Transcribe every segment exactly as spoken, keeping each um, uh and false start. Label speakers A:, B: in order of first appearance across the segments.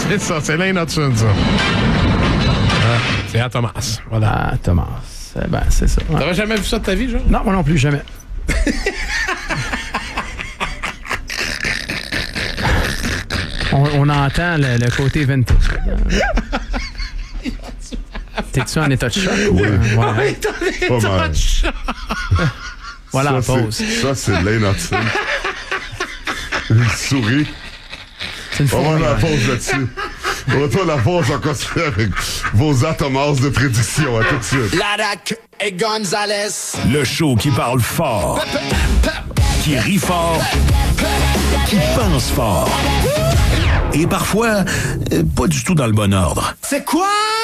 A: C'est ça, c'est Lane Hudson, ça. Ah, c'est à Thomas. Voilà.
B: Ah, Thomas. Eh ben, c'est ça. Ouais.
A: T'aurais jamais vu ça de ta vie, genre?
B: Non, moi non plus, jamais. on, on entend le, le côté vintage. T'es-tu en état de choc?
C: Oui.
B: Ouais.
A: Oui, t'en es
C: Pas
A: en
C: mal.
A: choc.
B: Voilà,
C: ça,
B: pause.
C: c'est, ça, c'est Lane Hudson. Il sourit.
B: C'est une
C: On va
B: fourmi,
C: la
B: ouais.
C: pause là-dessus. On retourne la pause, on continue avec vos atomas de prédiction. À tout de suite.
D: Larac et Gonzalez.
E: Le show qui parle fort, qui rit fort, qui pense fort. Et parfois, euh, pas du tout dans le bon ordre.
D: C'est quoi?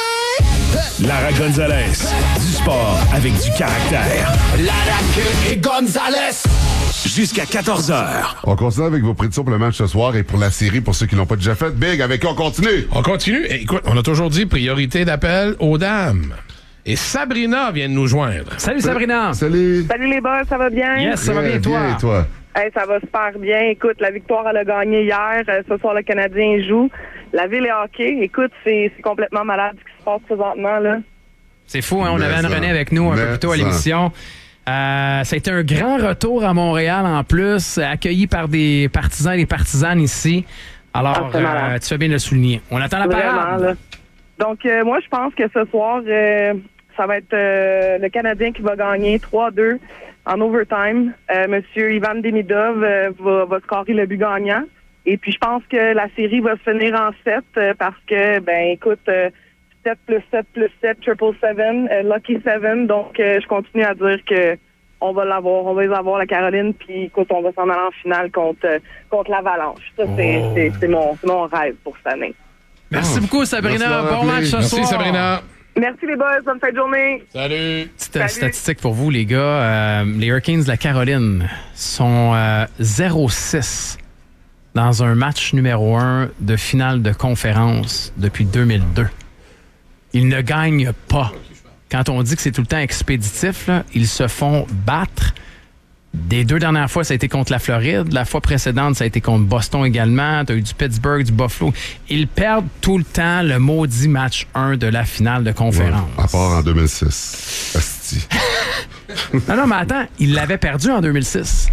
E: Lara Gonzalez, du sport avec du caractère.
D: Larac et Gonzalez.
E: Jusqu'à quatorze heures.
C: On continue avec vos prédictions pour le match ce soir et pour la série pour ceux qui l'ont pas déjà fait. Big, avec qui on continue?
A: On continue. Et écoute, on a toujours dit priorité d'appel aux dames. Et Sabrina vient de nous joindre.
B: Salut Sabrina!
C: Salut.
F: Salut les boss, ça va bien?
B: Yes, ça va bien, toi?
C: et toi?
F: Hey, ça va super bien. Écoute, la victoire, elle a gagné hier. Euh, ce soir, le Canadien joue. La ville est hockey. Écoute, c'est, c'est complètement malade ce qui se passe présentement, là.
B: C'est fou, hein? On
C: Mais
B: avait
C: ça.
B: Anne-Renée avec nous un
C: Mais
B: peu plus tôt à
C: ça.
B: l'émission. Euh, ça a été un grand retour à Montréal en plus, accueilli par des partisans et des partisanes ici. Alors,
F: Ah, c'est malade.
B: euh, tu fais bien de le souligner. On attend la
F: Vraiment,
B: parade.
F: là. Donc, euh, moi, je pense que ce soir, euh, ça va être euh, le Canadien qui va gagner trois deux en overtime. Euh, Monsieur Ivan Demidov euh, va, va scorer le but gagnant. Et puis, je pense que la série va se finir en sept euh, parce que, ben, écoute, euh, sept plus sept plus sept, triple seven, euh, lucky seven. Donc, euh, je continue à dire que on va l'avoir. On va les avoir, la Caroline. Puis, écoute, on va s'en aller en finale contre, euh, contre l'Avalanche. Ça, c'est,
B: Oh.
F: c'est, c'est, mon, c'est mon rêve pour cette année.
B: Merci
C: Oh.
B: beaucoup, Sabrina.
C: Merci d'avoir
B: Bon
C: appelé.
B: match ce
A: Merci,
B: soir.
A: Sabrina.
F: Merci les boys. Bonne fin de journée.
A: Salut.
B: Petite euh,
F: Salut.
B: statistique pour vous, les gars. Euh, les Hurricanes de la Caroline sont euh, zéro six dans un match numéro un de finale de conférence depuis deux mille deux. Ils ne gagnent pas. Quand on dit que c'est tout le temps expéditif, là, ils se font battre. Des deux dernières fois, ça a été contre la Floride. La fois précédente, ça a été contre Boston également. Tu as eu du Pittsburgh, du Buffalo. Ils perdent tout le temps le maudit match un de la finale de conférence.
C: Ouais, à part en deux mille six. Asti.
B: Non, non, mais attends, ils l'avaient perdu en deux mille six.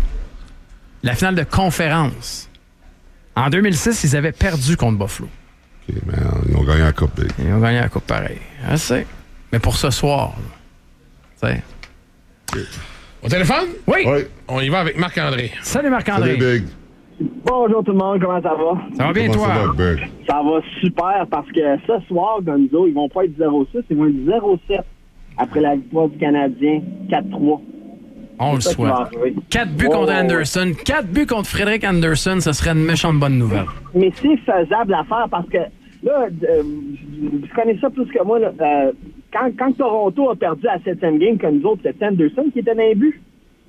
B: La finale de conférence. En deux mille six, ils avaient perdu contre Buffalo.
C: OK, mais ils ont gagné la Coupe Big.
B: Ils ont gagné la coupe pareil. Je sais. Mais pour ce soir, là, tu sais.
A: Au téléphone?
B: Oui!
C: Oui.
A: On y va avec Marc-André.
B: Salut Marc-André.
C: Salut, Big.
G: Bonjour tout le monde, comment ça va?
B: Ça va bien,
C: Comment
B: toi?
C: ça va, Big?
G: Ça va super parce que ce soir, Gonzo, ils vont pas être zéro six, ils vont être zéro sept après la victoire du Canadien quatre trois.
B: On le
G: C'est ça qui va
B: souhaite.
G: arriver.
B: Quatre buts
G: Oh,
B: contre
G: ouais.
B: Anderson. Quatre buts contre Frédéric Anderson, ce serait une méchante bonne nouvelle.
G: Mais c'est faisable à faire parce que là, euh, je connais ça plus que moi. Là, euh, quand, quand Toronto a perdu la septième game comme nous autres, c'était Anderson qui était dans les buts.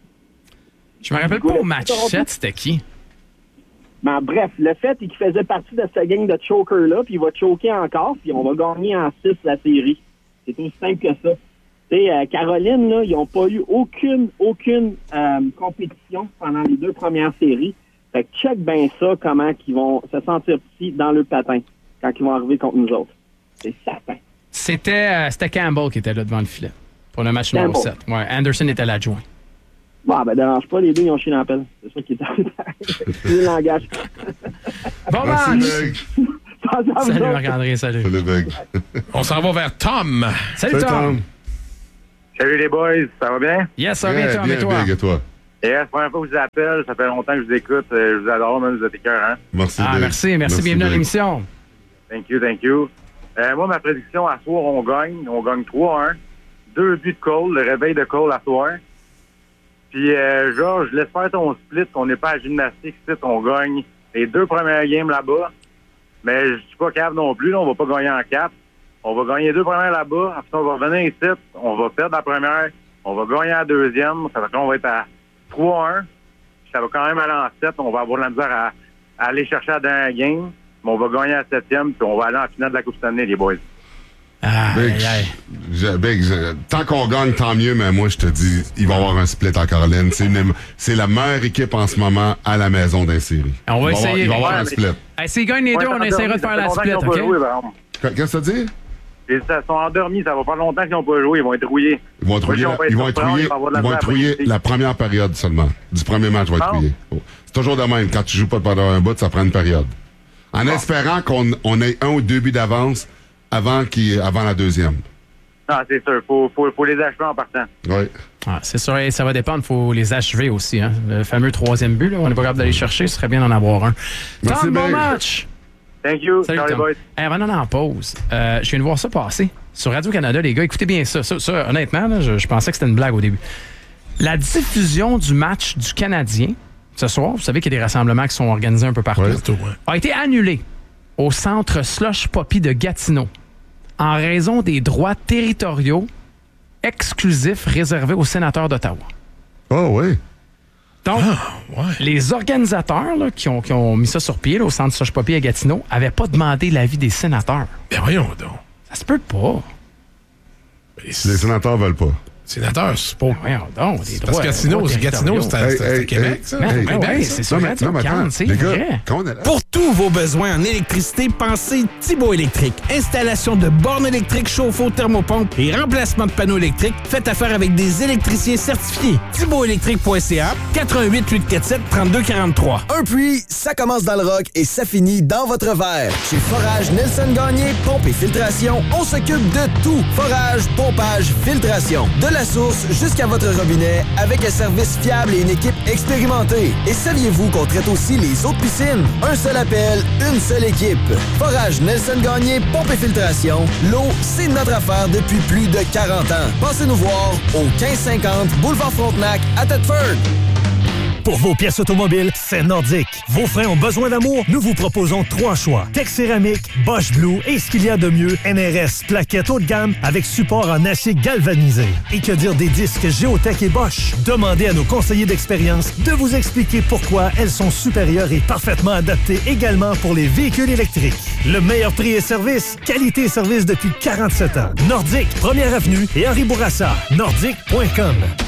B: Je me rappelle pas au match sept, c'était qui?
G: Mais bref, le fait est qu'il faisait partie de cette gang de choker-là, puis il va choker encore, puis on va gagner en six la série. C'est aussi simple que ça. Tu sais, euh, Caroline, là, ils n'ont pas eu aucune, aucune euh, compétition pendant les deux premières séries. Fait que check bien ça, comment ils vont se sentir petits dans le patin quand ils vont arriver contre nous autres. C'est certain.
B: C'était, euh, c'était Campbell qui était là devant le filet pour le match numéro
G: Campbell.
B: sept. Ouais, Anderson était l'adjoint.
G: Bon, ben dérange pas, les deux, ils ont chié dans la pelle. C'est ça qui est arrivé. C'est le langage.
B: Bon
C: Merci,
B: match!
C: Big.
B: Salut Marc-André, salut.
C: Salut, Big.
A: On s'en va vers Tom.
B: Salut Tom!
H: Salut les boys, ça va bien?
B: Yes, ça va bien,
C: Très
B: Tom, et
C: bien,
B: toi?
C: Big, et toi?
H: Et la première fois que je vous appelle, ça fait longtemps que je vous écoute. Euh, Je vous adore, même vous êtes écœurants.
C: Merci,
B: Ah,
C: Big.
B: merci, merci, bienvenue à
C: Big.
B: l'émission.
H: Thank you, thank you. Euh, moi, ma prédiction à soir, on gagne. On gagne trois un. Deux buts de Cole, le réveil de Cole à soir. Puis, euh, Georges, laisse faire ton split, qu'on n'est pas à gymnastique, ici, on gagne les deux premières games là-bas. Mais je suis pas capable non plus, là, on va pas gagner en quatre. On va gagner les deux premières là-bas. Après, on va revenir ici, on va perdre la première, on va gagner la deuxième. Ça fait qu'on va être à trois un. Ça va quand même aller en sept. On va avoir de la misère à, à aller chercher la dernière game. Mais on va gagner la septième, puis on va aller en finale de la Coupe Stanley, les boys.
B: Ah,
C: Big,
B: aïe, aïe.
C: je- Big, je- tant qu'on gagne, tant mieux, mais moi, je te dis, il va y avoir un split en Caroline. C'est, une- c'est la meilleure équipe en ce moment à la maison d'un série.
B: On va
C: il va y avoir-
B: essayer.
C: il va y avoir
H: Ouais,
C: un
H: mais-
C: split.
B: Hey, s'ils gagnent les
H: Ouais,
B: deux, on
H: ça
B: essaiera de
H: fait
B: faire la
H: longtemps
B: split,
H: qu'ils ont pas
B: OK?
H: joué, par exemple.
C: Qu'est-ce que ça dit?
H: Ils se sont endormis, ça va pas longtemps qu'ils n'ont pas joué, ils vont être rouillés.
C: Ils vont être
H: Moi,
C: rouillés,
H: si on va
C: ils vont être
H: surpris,
C: rouillés,
H: on va avoir de
C: ils vont
H: la
C: être
H: misère
C: rouillés
H: après.
C: la première période seulement. Du premier match, ils vont être
H: Ah.
C: rouillés. Oh. C'est toujours de même. Quand tu joues pas pendant un bout, ça prend une période. En espérant qu'on on ait un ou deux buts d'avance avant, qu'il- avant la deuxième.
H: Non, c'est sûr. Faut, faut, faut les achever en partant.
C: Oui.
B: Ah, c'est sûr, et ça va dépendre. Il faut les achever aussi. Hein. Le fameux troisième but, là, on n'est pas capable d'aller chercher. Ce serait bien d'en avoir un.
C: Merci,
B: Tom, bon
C: Big.
B: match!
H: Thank you.
B: Salut,
H: Ciao, les
B: Tom.
H: boys.
B: Hey, avant d'aller en pause, euh, je viens de voir ça passer. Sur Radio-Canada, les gars, écoutez bien ça. Ça, ça, honnêtement, là, je, je pensais que c'était une blague au début. La diffusion du match du Canadien, ce soir, vous savez qu'il y a des rassemblements qui sont organisés un peu partout,
C: Ouais.
A: Partout, ouais.
B: a été annulée au centre Slush Poppy de Gatineau en raison des droits territoriaux exclusifs réservés aux sénateurs d'Ottawa.
C: Oh, oui.
B: Donc,
A: Ouais.
B: les organisateurs là, qui, ont, qui ont mis ça sur pied là, au centre Slush Poppy à Gatineau n'avaient pas demandé l'avis des sénateurs.
A: Ben voyons donc.
B: Ça se peut pas.
A: Ben,
C: Les
A: les
C: sénateurs veulent pas.
A: sénateurs, c'est pas...
B: Voyons donc, des
A: Parce
B: droits,
A: que Gatineau,
B: droits
A: c'est Gatineau, c'est à,
C: Hey,
A: c'est à
C: hey,
A: Québec,
C: hey,
A: ça.
B: Ben,
C: hey,
B: ben
A: Québec,
B: ouais,
A: ça.
B: c'est sur
C: Non, mais,
B: Radio
C: non, mais attends,
B: Cannes, c'est
C: les gars,
B: vrai.
C: quand on est là,
I: Pour tous vos besoins en électricité, pensez Thibault Électrique. Installation de bornes électriques, chauffe-eau, thermopompe et remplacement de panneaux électriques. Faites affaire avec des électriciens certifiés. thibault électrique point c a, quatre un huit, huit quatre sept, trois deux quatre trois.
J: Un puits, ça commence dans le rock et ça finit dans votre verre. Chez Forage Nelson Gagné, pompe et filtration, on s'occupe de tout. Forage, pompage, filtration. De la source jusqu'à votre robinet avec un service fiable et une équipe expérimentée. Et saviez-vous qu'on traite aussi les autres piscines? Un seul appel, une seule équipe. Forage Nelson Gagné, pompe et filtration. L'eau, c'est notre affaire depuis plus de quarante ans. Passez nous voir au quinze cinquante Boulevard Frontenac à Thetford.
K: Pour vos pièces automobiles, c'est Nordic. Vos freins ont besoin d'amour? Nous vous proposons trois choix. Tex Céramique, Bosch Blue et ce qu'il y a de mieux, N R S, plaquettes haut de gamme avec support en acier galvanisé. Et que dire des disques Géotech et Bosch? Demandez à nos conseillers d'expérience de vous expliquer pourquoi elles sont supérieures et parfaitement adaptées également pour les véhicules électriques. Le meilleur prix et service, qualité et service depuis quarante-sept ans. Nordic, première avenue et Henri Bourassa. Nordic point com.